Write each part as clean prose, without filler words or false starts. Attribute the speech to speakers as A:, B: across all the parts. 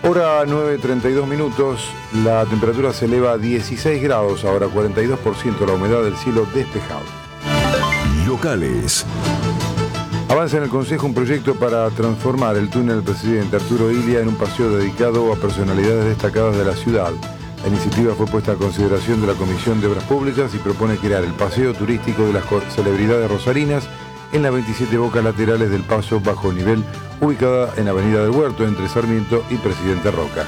A: Hora 9:32 minutos, la temperatura se eleva a 16 grados, ahora 42% la humedad del cielo despejado.
B: Locales.
A: Avanza en el Consejo un proyecto para transformar el túnel del presidente Arturo Illia en un paseo dedicado a personalidades destacadas de la ciudad. La iniciativa fue puesta a consideración de la Comisión de Obras Públicas y propone crear el paseo turístico de las celebridades rosarinas en las 27 bocas laterales del paso bajo nivel, ubicada en Avenida del Huerto, entre Sarmiento y Presidente Roca.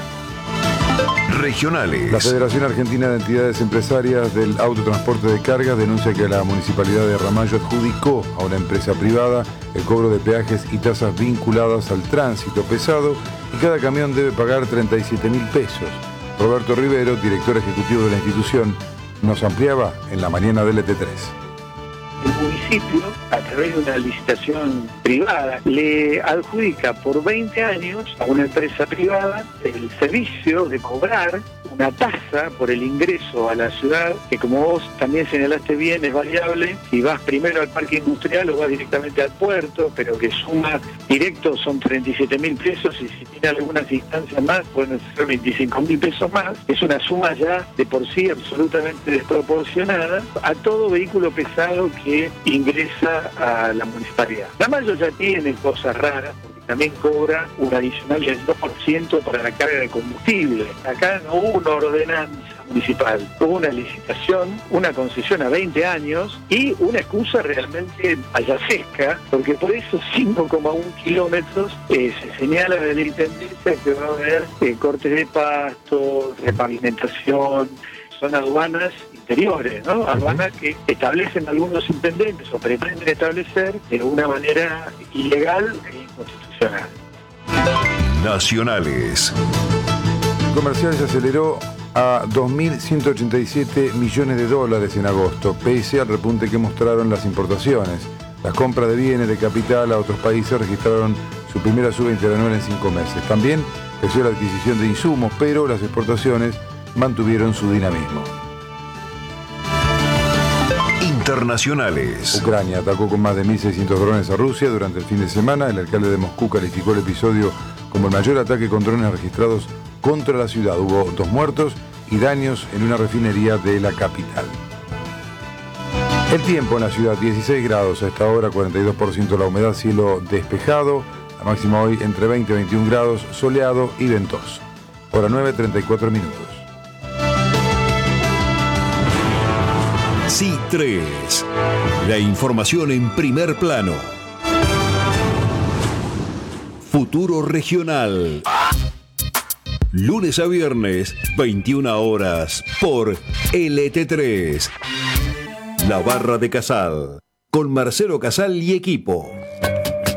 B: Regionales.
A: La Federación Argentina de Entidades Empresarias del Autotransporte de Cargas denuncia que la Municipalidad de Ramallo adjudicó a una empresa privada el cobro de peajes y tasas vinculadas al tránsito pesado y cada camión debe pagar 37.000 pesos. Roberto Rivero, director ejecutivo de la institución, nos ampliaba en la mañana del ET3.
C: El municipio, a través de una licitación privada, le adjudica por 20 años a una empresa privada el servicio de cobrar una tasa por el ingreso a la ciudad, que como vos también señalaste bien, es variable. Si vas primero al parque industrial o vas directamente al puerto, pero que suma directo son 37.000 pesos y si tiene algunas instancias más pueden ser 25.000 pesos más. Es una suma ya de por sí absolutamente desproporcionada a todo vehículo pesado que ingresa a la municipalidad. Ramallo ya tiene cosas raras, porque también cobra un adicional del 2% para la carga de combustible. Acá no hubo una ordenanza municipal, hubo una licitación, una concesión a 20 años y una excusa realmente payasesca, porque por esos 5,1 kilómetros se señala de la intendencia que va a haber cortes de pasto, repavimentación, son aduanas interiores, ¿no? Aduanas que establecen algunos intendentes o pretenden establecer de una manera ilegal e inconstitucional.
B: Nacionales.
A: El comercial se aceleró a 2.187 millones de dólares en agosto, pese al repunte que mostraron las importaciones. Las compras de bienes de capital a otros países registraron su primera suba interanual en 5 meses. También creció la adquisición de insumos, pero las exportaciones mantuvieron su dinamismo.
B: Internacionales.
A: Ucrania atacó con más de 1.600 drones a Rusia durante el fin de semana. El alcalde de Moscú calificó el episodio como el mayor ataque con drones registrados contra la ciudad. Hubo 2 muertos y daños en una refinería de la capital. El tiempo en la ciudad, 16 grados a esta hora, 42% la humedad, cielo despejado. La máxima hoy entre 20 y 21 grados, soleado y ventoso. Hora 9:34 minutos.
B: C3. La información en primer plano. Futuro Regional. Lunes a viernes, 21 horas, por LT3. La Barra de Casal, con Marcelo Casal y equipo.